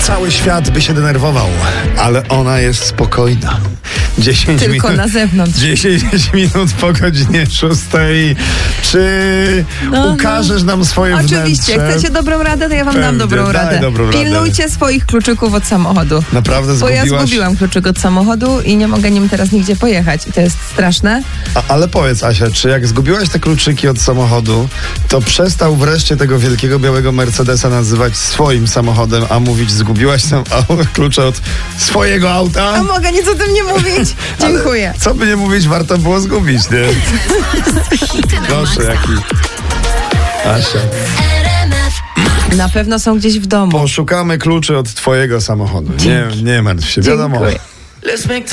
Cały świat by się denerwował, ale ona jest spokojna. 10 Tylko minut, na zewnątrz. 10 minut po godzinie 6. Czy ukażesz nam swoje Oczywiście. wnętrze? Chcecie dobrą radę, to ja wam dam Pewnie, dobrą daj radę. dobrą radę. Pilnujcie swoich kluczyków od samochodu. Naprawdę Bo zgubiłaś? ja zgubiłam kluczyk od samochodu i nie mogę nim teraz nigdzie pojechać. I to jest straszne. Ale powiedz, Asia, czy jak zgubiłaś te kluczyki od samochodu, to przestał wreszcie tego wielkiego białego Mercedesa nazywać swoim samochodem, a mówić zgubiłaś tam klucze od swojego auta? A mogę nic o tym nie mówić? Dziękuję. Ale co by nie mówić, warto było zgubić, nie? Proszę, jaki... Asia. Na pewno są gdzieś w domu. Poszukamy kluczy od twojego samochodu. Nie martw się, wiadomo. Dziękuję.